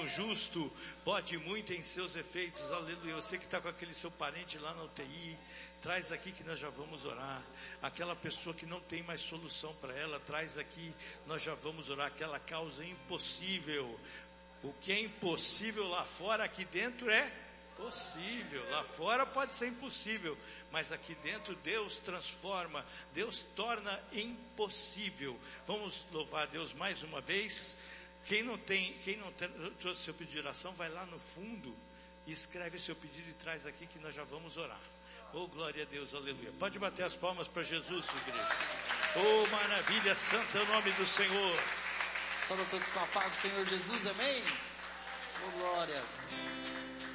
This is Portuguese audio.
o justo pode muito em seus efeitos, aleluia. Você que está com aquele seu parente lá na UTI, traz aqui que nós já vamos orar. Aquela pessoa que não tem mais solução para ela, traz aqui, nós já vamos orar. Aquela causa impossível, o que é impossível lá fora, aqui dentro é possível. Lá fora pode ser impossível, mas aqui dentro Deus transforma, Deus torna impossível. Vamos louvar a Deus mais uma vez. Quem não trouxe seu pedido de oração, vai lá no fundo e escreve seu pedido e traz aqui que nós já vamos orar. Oh, glória a Deus, aleluia. Pode bater as palmas para Jesus, igreja. Oh, maravilha, santo é o nome do Senhor. Saúde a todos com a paz do Senhor Jesus, amém? Oh, glória.